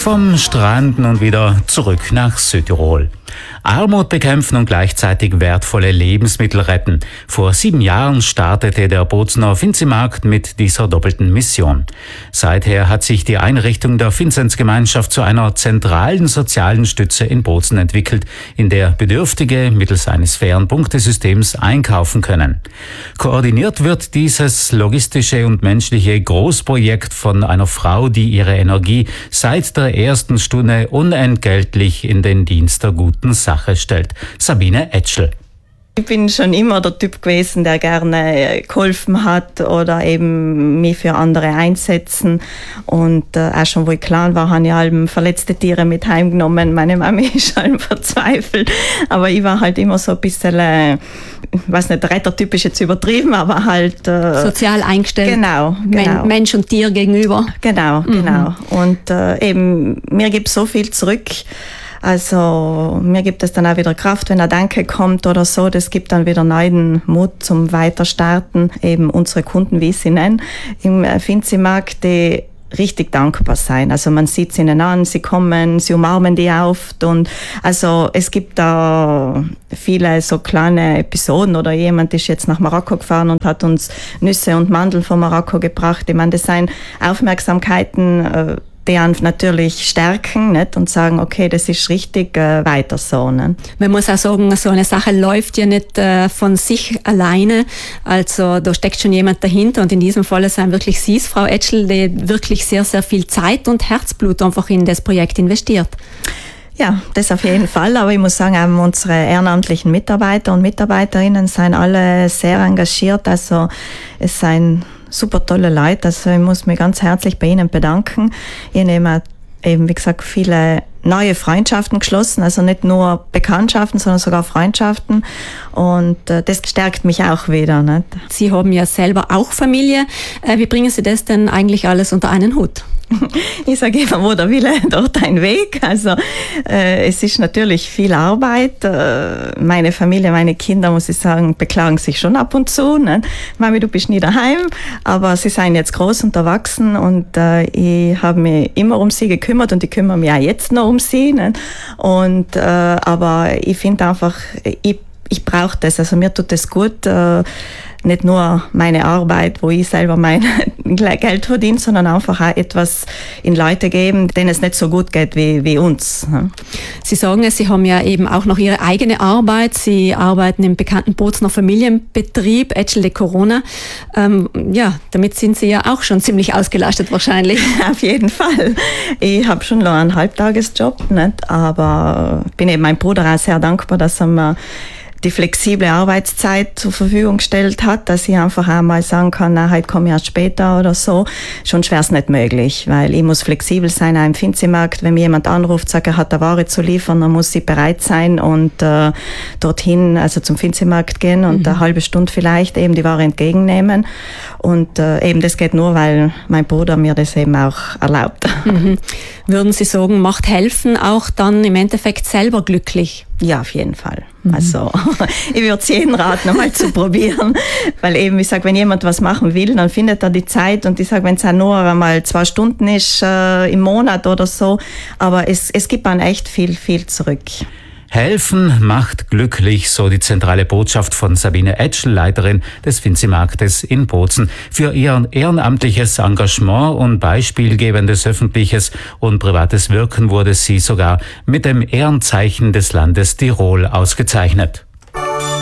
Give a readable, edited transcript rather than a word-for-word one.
Vom Strand nun wieder zurück nach Südtirol. Armut bekämpfen und gleichzeitig wertvolle Lebensmittel retten. Vor 7 Jahren startete der Bozener Finzi-Markt mit dieser doppelten Mission. Seither hat sich die Einrichtung der Vinzenzgemeinschaft zu einer zentralen sozialen Stütze in Bozen entwickelt, in der Bedürftige mittels eines fairen Punktesystems einkaufen können. Koordiniert wird dieses logistische und menschliche Großprojekt von einer Frau, die ihre Energie seit der ersten Stunde unentgeltlich in den Dienst der guten Sache stellt. Sabine Etschel. Ich bin schon immer der Typ gewesen, der gerne geholfen hat oder eben mich für andere einsetzen. Und auch schon, wo ich klein war, habe ich halt verletzte Tiere mit heimgenommen. Meine Mami ist halt verzweifelt. Aber ich war halt immer so ein bisschen, ich weiß nicht, Rettertyp ist jetzt übertrieben, aber halt... sozial eingestellt. Genau. Mensch und Tier gegenüber. Genau. Und eben, mir gibt so viel zurück. Also mir gibt es dann auch wieder Kraft, wenn ein Danke kommt oder so. Das gibt dann wieder neuen Mut zum Weiterstarten. Eben unsere Kunden, wie ich sie nenne, im Finzi-Markt, die richtig dankbar sein. Also man sieht es ihnen an, sie kommen, sie umarmen die oft und also es gibt da viele so kleine Episoden oder jemand ist jetzt nach Marokko gefahren und hat uns Nüsse und Mandeln von Marokko gebracht. Ich meine, das sind Aufmerksamkeiten, die natürlich stärken, nicht? Und sagen, okay, das ist richtig, weiter so. Nicht? Man muss auch sagen, so eine Sache läuft ja nicht von sich alleine. Also da steckt schon jemand dahinter und in diesem Fall sind wirklich Sie, Frau Etschel, die wirklich sehr, sehr viel Zeit und Herzblut einfach in das Projekt investiert. Ja, das auf jeden Fall. Aber ich muss sagen, auch unsere ehrenamtlichen Mitarbeiter und Mitarbeiterinnen sind alle sehr engagiert. Also es sind super tolle Leute. Also ich muss mich ganz herzlich bei Ihnen bedanken. Ich nehme eben, wie gesagt, viele neue Freundschaften geschlossen, also nicht nur Bekanntschaften, sondern sogar Freundschaften und das stärkt mich auch wieder. Nicht? Sie haben ja selber auch Familie. Wie bringen Sie das denn eigentlich alles unter einen Hut? Ich sage immer, wo der Wille, dort ein Weg. Also es ist natürlich viel Arbeit. Meine Familie, meine Kinder, muss ich sagen, beklagen sich schon ab und zu. Ne? Mami, du bist nie daheim, aber sie sind jetzt groß und erwachsen und ich habe mich immer um sie gekümmert und ich kümmere mich auch jetzt noch um sie. Ne? Und aber ich finde einfach, ich brauche das. Also mir tut das gut. Nicht nur meine Arbeit, wo ich selber mein Geld verdiene, sondern einfach auch etwas in Leute geben, denen es nicht so gut geht wie uns. Sie sagen es, Sie haben ja eben auch noch Ihre eigene Arbeit. Sie arbeiten im bekannten Bozener Familienbetrieb Etschel de Corona. Ja, damit sind Sie ja auch schon ziemlich ausgelastet wahrscheinlich. Auf jeden Fall. Ich habe schon noch einen Halbtagesjob, nicht? Aber bin eben meinem Bruder auch sehr dankbar, dass er mir die flexible Arbeitszeit zur Verfügung gestellt hat, dass ich einfach einmal sagen kann, na, heute komme ich erst später oder so. Schon schwer ist nicht möglich, weil ich muss flexibel sein auch im Finzi-Markt. Wenn mir jemand anruft, sagt, er hat eine Ware zu liefern, dann muss ich bereit sein und dorthin, also zum Finzi-Markt gehen und eine halbe Stunde vielleicht eben die Ware entgegennehmen. Und eben das geht nur, weil mein Bruder mir das eben auch erlaubt. Würden Sie sagen, macht helfen auch dann im Endeffekt selber glücklich? Ja, auf jeden Fall. Also ich würde es jedem raten, nochmal zu probieren, weil eben, ich sage, wenn jemand was machen will, dann findet er die Zeit und ich sage, wenn es auch nur einmal 2 Stunden ist im Monat oder so, aber es gibt dann echt viel zurück. Helfen macht glücklich, so die zentrale Botschaft von Sabine Etschel, Leiterin des Finzi-Marktes in Bozen. Für ihr ehrenamtliches Engagement und beispielgebendes öffentliches und privates Wirken wurde sie sogar mit dem Ehrenzeichen des Landes Tirol ausgezeichnet.